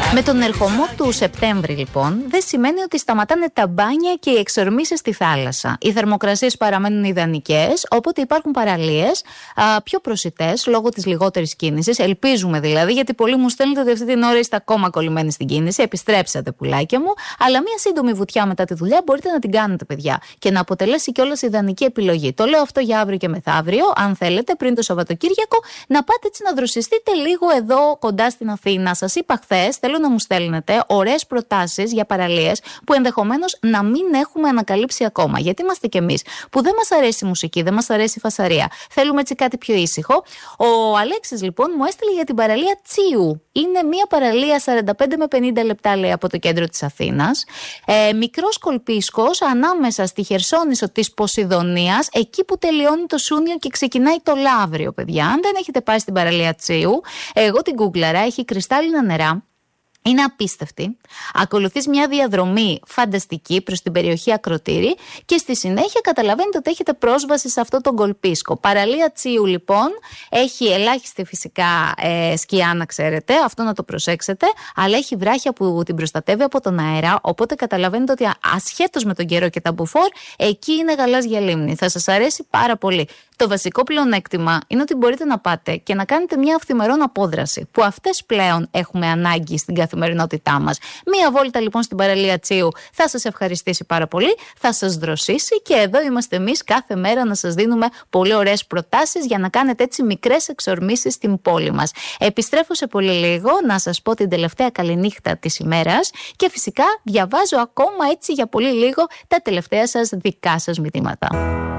Με τον ερχομό του Σεπτέμβρη, λοιπόν, δεν σημαίνει ότι σταματάνε τα μπάνια και οι εξορμήσεις στη θάλασσα. Οι θερμοκρασίες παραμένουν ιδανικές, οπότε υπάρχουν παραλίες πιο προσιτές λόγω της λιγότερης κίνησης. Ελπίζουμε δηλαδή, γιατί πολλοί μου στέλνετε ότι αυτή την ώρα είστε ακόμα κολλημένοι στην κίνηση. Επιστρέψατε, πουλάκια μου. Αλλά μία σύντομη βουτιά μετά τη δουλειά μπορείτε να την κάνετε, παιδιά, και να αποτελέσει κιόλας ιδανική επιλογή. Το λέω αυτό για αύριο και μεθαύριο, αν θέλετε, πριν το Σαββατοκύριακο, να πάτε έτσι να δροσιστείτε λίγο εδώ κοντά στην Αθήνα. Σας είπα χθες, θέλω να μου στέλνετε ωραίες προτάσεις για παραλίες που ενδεχομένως να μην έχουμε ανακαλύψει ακόμα. Γιατί είμαστε κι εμείς που δεν μας αρέσει η μουσική, δεν μας αρέσει η φασαρία. Θέλουμε έτσι κάτι πιο ήσυχο. Ο Αλέξης, λοιπόν, μου έστειλε για την παραλία Τσίου. Είναι μια παραλία 45 με 50 λεπτά, λέει, από το κέντρο της Αθήνας. Μικρός κολπίσκος ανάμεσα στη Χερσόνησο της Ποσειδονίας, εκεί που τελειώνει το Σούνιο και ξεκινάει το Λαύριο, παιδιά. Αν δεν έχετε πάει στην παραλία Τσίου, εγώ την γκούγκλαρα, έχει κρυστάλλινα νερά. Είναι απίστευτη. Ακολουθείς μια διαδρομή φανταστική προς την περιοχή Ακροτήρη και στη συνέχεια καταλαβαίνετε ότι έχετε πρόσβαση σε αυτό τον κολπίσκο. Παραλία Τσίου, λοιπόν, έχει ελάχιστη φυσικά σκιά, να ξέρετε, αυτό να το προσέξετε, αλλά έχει βράχια που την προστατεύει από τον αέρα, οπότε καταλαβαίνετε ότι ασχέτως με τον καιρό και τα μπουφόρ, εκεί είναι γαλάζια λίμνη. Θα σας αρέσει πάρα πολύ. Το βασικό πλεονέκτημα είναι ότι μπορείτε να πάτε και να κάνετε μια αυθημερών απόδραση, που αυτές πλέον έχουμε ανάγκη στην καθημερινότητά μας. Μία βόλτα, λοιπόν, στην παραλία Τσίου θα σας ευχαριστήσει πάρα πολύ, θα σας δροσίσει και εδώ είμαστε εμείς κάθε μέρα να σας δίνουμε πολύ ωραίες προτάσεις για να κάνετε έτσι μικρές εξορμήσεις στην πόλη μας. Επιστρέφω σε πολύ λίγο να σας πω την τελευταία καληνύχτα της ημέρας και φυσικά διαβάζω ακόμα έτσι για πολύ λίγο τα τελευταία σας δικά σας μηνύματα.